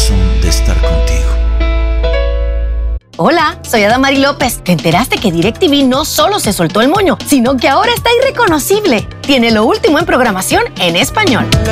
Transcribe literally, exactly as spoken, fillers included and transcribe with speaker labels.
Speaker 1: razón de estar contigo.
Speaker 2: Hola, soy Adamari López. ¿Te enteraste que DirecTV no solo se soltó el moño, sino que ahora está irreconocible? Tiene lo último en programación en español.